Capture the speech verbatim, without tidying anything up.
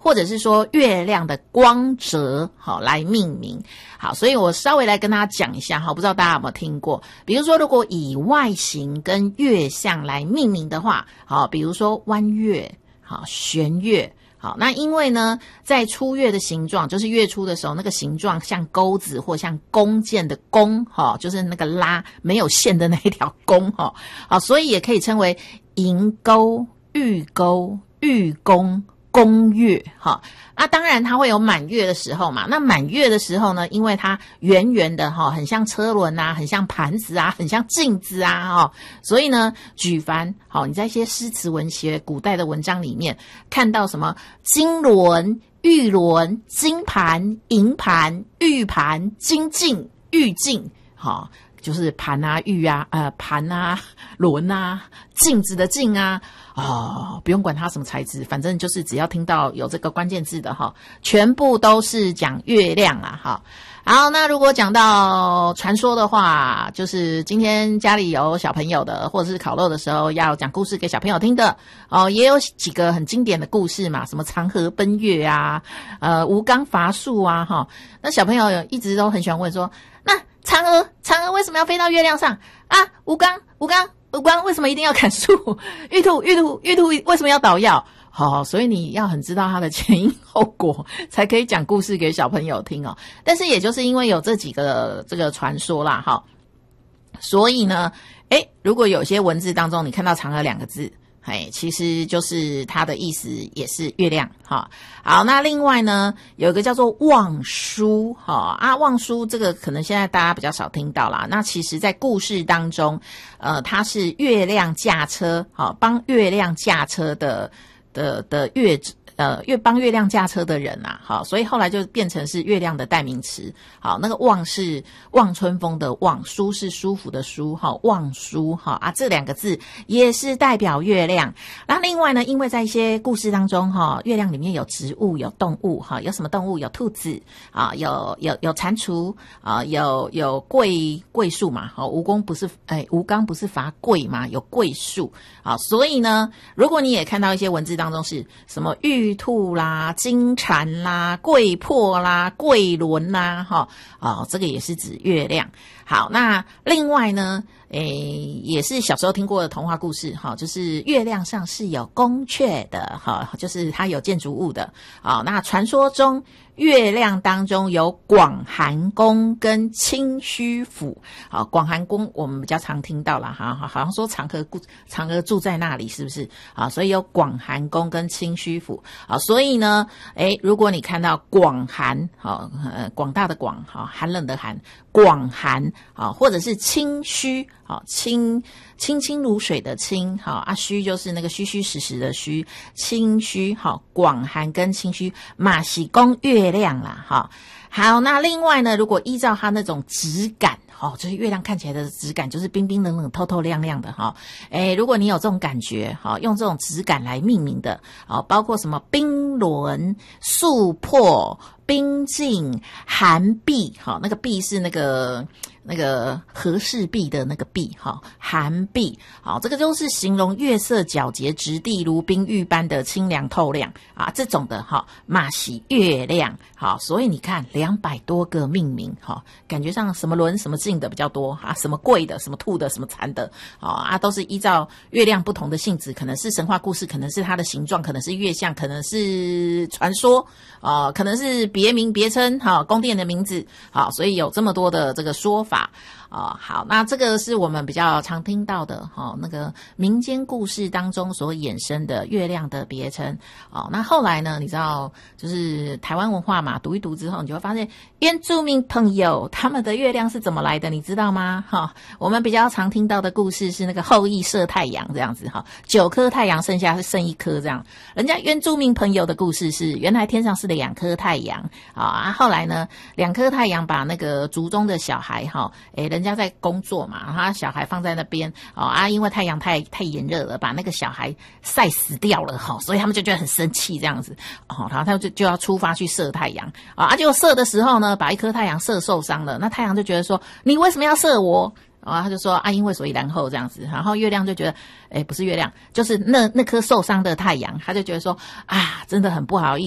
或者是说月亮的光泽好来命名。好，所以我稍微来跟大家讲一下哈，不知道大家有没有听过？比如说，如果以外形跟月相来命名的话，好，比如说弯月，好，弦月。好，那因为呢，在初月的形状，就是月初的时候，那个形状像钩子或像弓箭的弓，哈，就是那个拉没有线的那一条弓，哈，好，所以也可以称为银钩、玉钩、玉弓、弓月，哈。那当然它会有满月的时候嘛，那满月的时候呢，因为它圆圆的哈，很像车轮啊，很像盘子啊，很像镜子啊，哈，所以呢，举凡好你在一些诗词文学古代的文章里面看到什么金轮、玉轮、金盘、银盘、玉盘、金镜、玉镜，好，就是盘啊、玉啊、呃盘啊、轮啊、镜子的镜啊，哦，不用管它什么材质，反正就是只要听到有这个关键字的哈，全部都是讲月亮啊，哈。好，那如果讲到传说的话，就是今天家里有小朋友的，或者是烤肉的时候要讲故事给小朋友听的哦，也有几个很经典的故事嘛，什么长河奔月啊，呃，吴刚伐树啊，哈。那小朋友一直都很喜欢问说，那嫦娥，嫦娥为什么要飞到月亮上啊？吴刚，吴刚，吴刚为什么一定要砍树？玉兔，玉兔，玉兔为什么要捣药？好、哦，所以你要很知道它的前因后果，才可以讲故事给小朋友听哦。但是也就是因为有这几个这个传说啦，哈，所以呢，诶，如果有些文字当中你看到嫦娥两个字，哎，其实就是它的意思也是月亮哈。好，那另外呢，有一个叫做望舒哈啊，望舒这个可能现在大家比较少听到啦。那其实在故事当中，呃，它是月亮驾车，好，帮月亮驾车的的的月呃月帮月亮驾车的人啊，好，所以后来就变成是月亮的代名词。好，那个望是望春风的望，舒是舒服的舒，哈，望舒哈啊，这两个字也是代表月亮。那另外呢，因为在一些故事当中哈，月亮里面有植物、有动物哈，有什么动物？有兔子啊，有有有蟾蜍啊，有有桂桂树嘛，好，吴公不是哎，吴刚不是伐桂嘛，有桂树啊，所以呢，如果你也看到一些文字当中是什么玉兔啦、金蝉啦、桂破啦、桂轮啦，哈，哦，这个也是指月亮。好，那另外呢，诶，也是小时候听过的童话故事，哈，就是月亮上是有宫阙的，哈，就是它有建筑物的。好，那传说中月亮当中有广寒宫跟清虚府。好，广寒宫我们比较常听到啦，哈，好像说嫦娥嫦娥住在那里，是不是？啊，所以有广寒宫跟清虚府。啊，所以呢，诶，如果你看到广寒，好，呃，广大的广，好，寒冷的寒，广寒，好，或者是清虚，好，清清清如水的清，好啊，虚就是那个虚虚实实的虚，清虚，好，广寒跟清虚嘛是供月亮啦，哈。好，那另外呢，如果依照它那种质感，哦，就是月亮看起来的质感就是冰冰冷冷、透透亮亮的哈。诶，如果你有这种感觉，好，用这种质感来命名的，好，包括什么冰轮、素破、冰镜、寒碧，好，那个碧是那个那个和氏璧的那个璧，哈，寒碧，好，这个都是形容月色皎洁、质地如冰玉般的清凉透亮啊，这种的哈，嘛是月亮，好，所以你看两百多个命名，哈，感觉上什么轮什么镜的比较多啊，什么贵的、什么兔的、什么蚕的，啊，都是依照月亮不同的性质，可能是神话故事，可能是它的形状，可能是月相，可能是传说，啊，可能是别名别称，哈，宫殿的名字，好，所以有这么多的这个说法。哦，好，那这个是我们比较常听到的哈、哦，那个民间故事当中所衍生的月亮的别称。哦，那后来呢，你知道，就是台湾文化嘛，读一读之后，你就会发现原住民朋友他们的月亮是怎么来的，你知道吗？哈、哦，我们比较常听到的故事是那个后羿射太阳这样子哈、哦，九颗太阳剩下是剩一颗这样。人家原住民朋友的故事是原来天上是两颗太阳啊，后来呢，两颗太阳把那个族中的小孩哈，诶、哦。人家在工作嘛，他小孩放在那边哦啊，因为太阳太太炎热了，把那个小孩晒死掉了哈、哦，所以他们就觉得很生气这样子哦，然后他们就就要出发去射太阳啊，结果射的时候呢，把一颗太阳射受伤了，那太阳就觉得说你为什么要射我？啊，他就说啊，因为所以然后这样子，然后月亮就觉得，哎，不是月亮，就是那那颗受伤的太阳，他就觉得说啊，真的很不好意思。